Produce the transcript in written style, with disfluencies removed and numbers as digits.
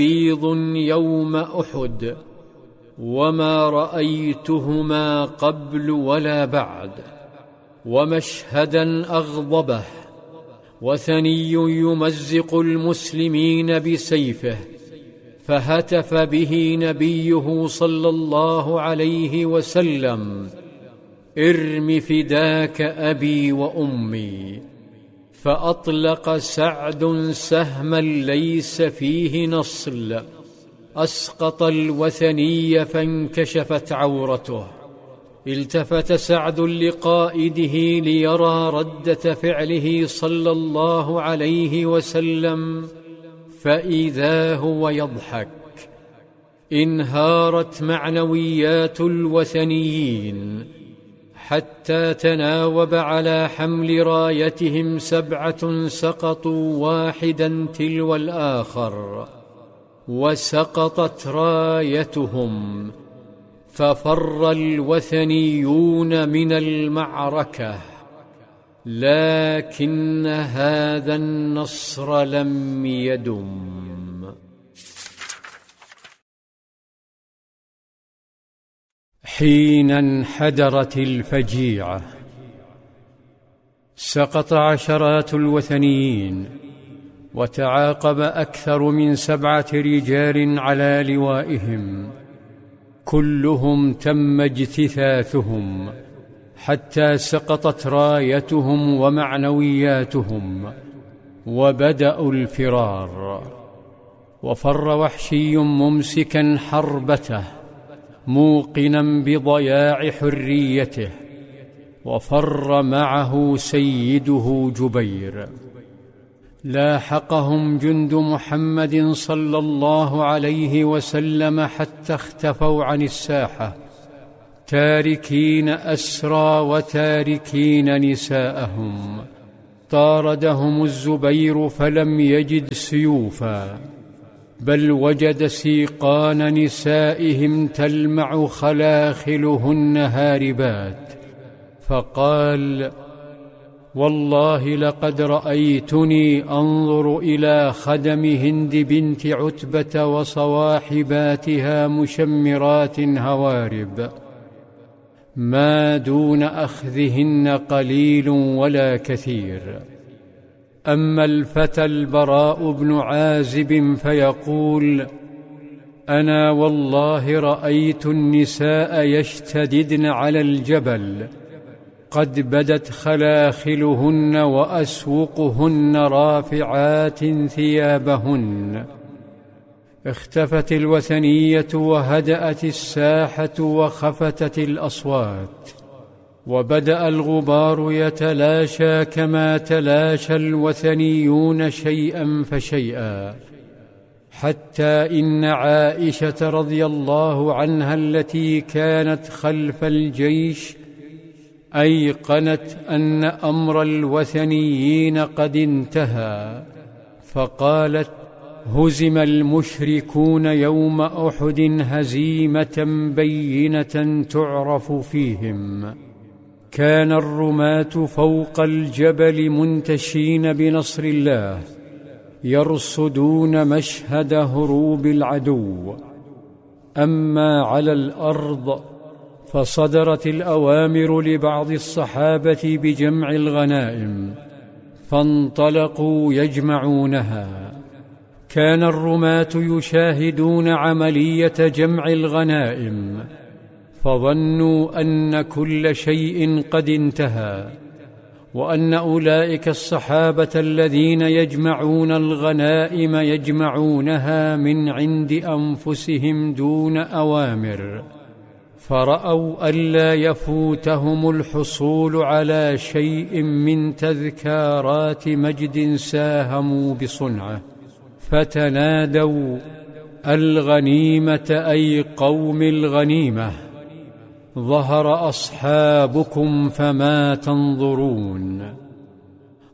بيض يوم أحد، وما رأيتهما قبل ولا بعد، ومشهدا أغضبه، وثني يمزق المسلمين بسيفه، فهتف به نبيه صلى الله عليه وسلم: ارم فداك أبي وأمي. فأطلق سعد سهما ليس فيه نصل، أسقط الوثني فانكشفت عورته. التفت سعد لقائده ليرى ردة فعله صلى الله عليه وسلم، فإذا هو يضحك. انهارت معنويات الوثنيين حتى تناوب على حمل رايتهم 7 سقطوا واحدا تلو الآخر، وسقطت رايتهم، ففر الوثنيون من المعركة. لكن هذا النصر لم يدم. حين انحدرت الفجيعة، سقط عشرات الوثنيين، وتعاقب أكثر من 7 رجال على لوائهم، كلهم تم اجتثاثهم حتى سقطت رايتهم ومعنوياتهم، وبدأوا الفرار. وفر وحشي ممسكا حربته موقنا بضياع حريته، وفر معه سيده جبير. لاحقهم جند محمد صلى الله عليه وسلم حتى اختفوا عن الساحة، تاركين أسرى وتاركين نساءهم. طاردهم الزبير فلم يجد سيوفا، بل وجد سيقان نسائهم تلمع خلاخلهن هاربات، فقال: والله لقد رأيتني أنظر إلى خدم هند بنت عتبة وصواحباتها مشمرات هوارب، ما دون أخذهن قليل ولا كثير. أما الفتى البراء بن عازب فيقول: أنا والله رأيت النساء يشتددن على الجبل، قد بدت خلاخلهن وأسوقهن رافعات ثيابهن. اختفت الوثنية وهدأت الساحة وخفتت الأصوات، وبدأ الغبار يتلاشى كما تلاشى الوثنيون شيئا فشيئا، حتى إن عائشة رضي الله عنها التي كانت خلف الجيش أيقنت أن أمر الوثنيين قد انتهى، فقالت: هزم المشركون يوم أحد هزيمة بينة تعرف فيهم. كان الرماة فوق الجبل منتشين بنصر الله، يرصدون مشهد هروب العدو. أما على الأرض فصدرت الأوامر لبعض الصحابة بجمع الغنائم، فانطلقوا يجمعونها. كان الرماة يشاهدون عملية جمع الغنائم، فظنوا أن كل شيء قد انتهى، وأن أولئك الصحابة الذين يجمعون الغنائم يجمعونها من عند أنفسهم دون أوامر، فرأوا ألا يفوتهم الحصول على شيء من تذكارات مجد ساهموا بصنعه، فتنادوا: الغنيمة أي قوم الغنيمة، ظهر أصحابكم فما تنظرون.